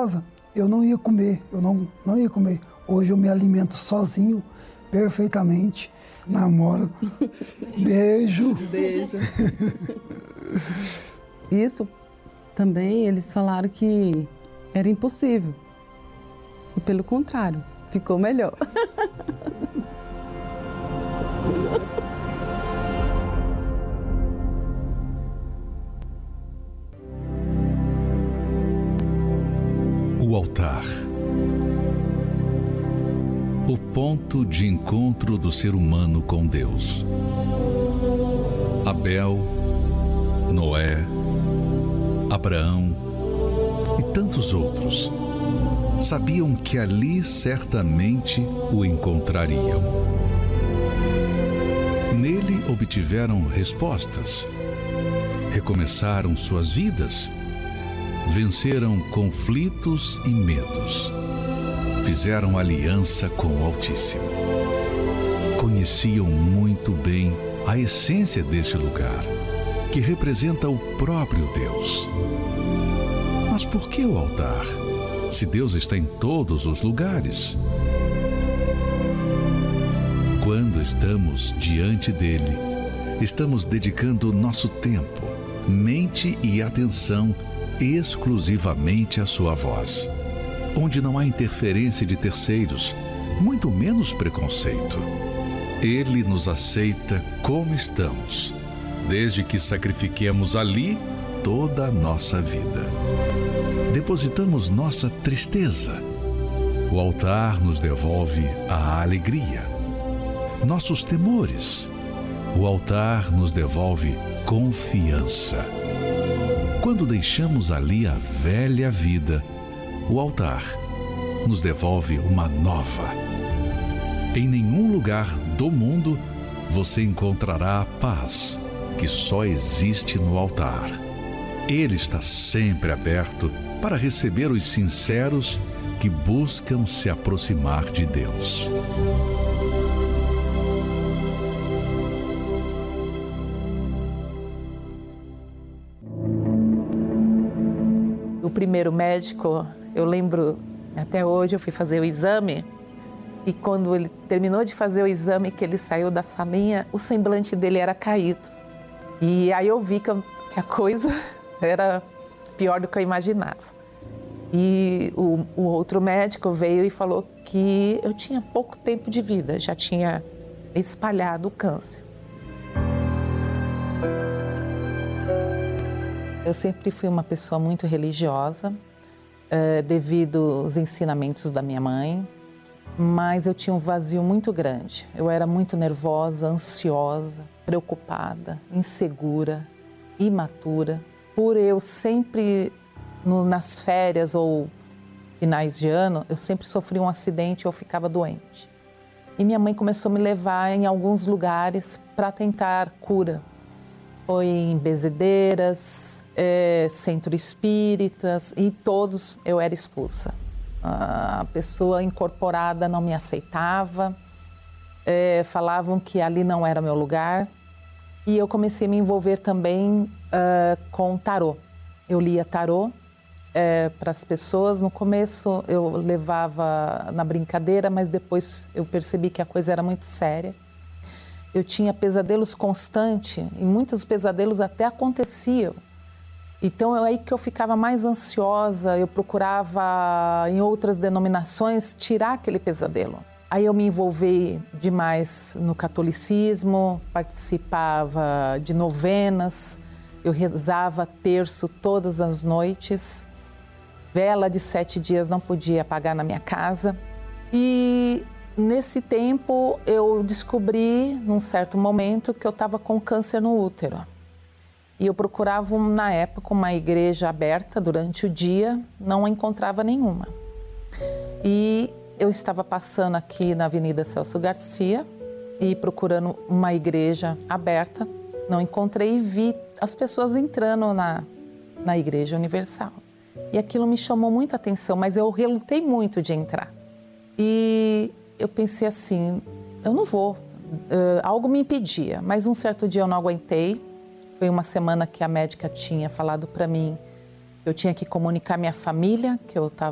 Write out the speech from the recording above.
casa, eu não ia comer, não ia comer. Hoje eu me alimento sozinho, perfeitamente, namoro. Beijo. Beijo. Isso também eles falaram que era impossível. E pelo contrário, ficou melhor. O altar. O ponto de encontro do ser humano com Deus. Abel, Noé, Abraão e tantos outros sabiam que ali certamente o encontrariam. Nele obtiveram respostas, recomeçaram suas vidas, venceram conflitos e medos, fizeram aliança com o Altíssimo. Conheciam muito bem a essência deste lugar, que representa o próprio Deus. Mas por que o altar, se Deus está em todos os lugares? Quando estamos diante dele, estamos dedicando nosso tempo, mente e atenção exclusivamente à sua voz, onde não há interferência de terceiros, muito menos preconceito. Ele nos aceita como estamos, desde que sacrifiquemos ali toda a nossa vida. Depositamos nossa tristeza. O altar nos devolve a alegria. Nossos temores. O altar nos devolve confiança. Quando deixamos ali a velha vida, o altar nos devolve uma nova. Em nenhum lugar do mundo você encontrará a paz que só existe no altar. Ele está sempre aberto para receber os sinceros que buscam se aproximar de Deus. O primeiro médico, eu lembro, até hoje eu fui fazer o exame e quando ele terminou de fazer o exame, que ele saiu da salinha, o semblante dele era caído. E aí eu vi que a coisa era pior do que eu imaginava. E o outro médico veio e falou que eu tinha pouco tempo de vida, já tinha espalhado o câncer. Eu sempre fui uma pessoa muito religiosa, devido aos ensinamentos da minha mãe, mas eu tinha um vazio muito grande. Eu era muito nervosa, ansiosa, preocupada, insegura, imatura. Por eu sempre, nas férias ou finais de ano, eu sempre sofria um acidente ou ficava doente. E minha mãe começou a me levar em alguns lugares para tentar cura. Foi em benzedeiras, centro espíritas, e todos eu era expulsa. A pessoa incorporada não me aceitava, falavam que ali não era meu lugar. E eu comecei a me envolver também com tarô. Eu lia tarô para as pessoas. No começo eu levava na brincadeira, mas depois eu percebi que a coisa era muito séria. Eu tinha pesadelos constantes e muitos pesadelos até aconteciam. Então é aí que eu ficava mais ansiosa, eu procurava em outras denominações tirar aquele pesadelo. Aí eu me envolvi demais no catolicismo, participava de novenas, eu rezava terço todas as noites, vela de 7 dias não podia apagar na minha casa. E nesse tempo eu descobri, num certo momento, que eu estava com câncer no útero. E eu procurava, na época, uma igreja aberta durante o dia, não encontrava nenhuma. E eu estava passando aqui na Avenida Celso Garcia e procurando uma igreja aberta, não encontrei e vi as pessoas entrando na Igreja Universal. E aquilo me chamou muita atenção, mas eu relutei muito de entrar. E eu pensei assim, eu não vou, algo me impedia, mas um certo dia eu não aguentei. Foi uma semana que a médica tinha falado para mim que eu tinha que comunicar à minha família que eu estava